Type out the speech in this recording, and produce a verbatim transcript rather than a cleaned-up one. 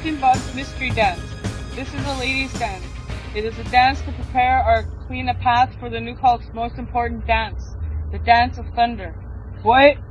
Captain Bob's Mystery Dance. This is a ladies' dance. It is a dance to prepare or clean a path for the New Hulk's most important dance, the Dance of Thunder. What?